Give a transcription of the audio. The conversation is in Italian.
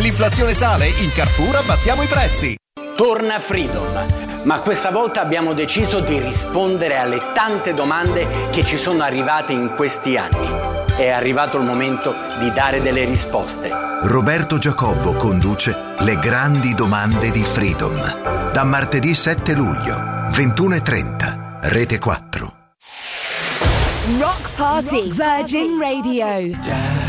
L'inflazione sale, in Carrefour abbassiamo i prezzi. Torna Freedom, ma questa volta abbiamo deciso di rispondere alle tante domande che ci sono arrivate in questi anni. È arrivato il momento di dare delle risposte. Roberto Giacobbo conduce Le grandi domande di Freedom. Da martedì 7 luglio, 21:30, Rete 4. Rock Party, Virgin Radio.